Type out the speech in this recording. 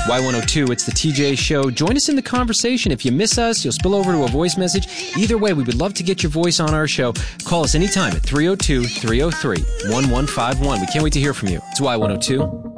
Y102, it's the TJ Show. Join us in the conversation. If you miss us, you'll spill over to a voice message. Either way, we would love to get your voice on our show. Call us anytime at 302-303-1151. We can't wait to hear from you. It's Y102.